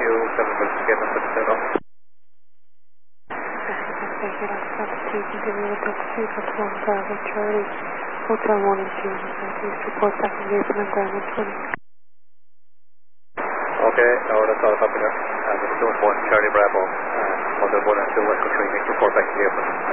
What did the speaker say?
you, 7 minutes to get them put set up. Hotel 1 and 2, Southeast report back in April and ground 120. Okay, no, that's all copy there. This is 1 Charlie Bravo, Hotel 1 and 2, West Country, report back in April.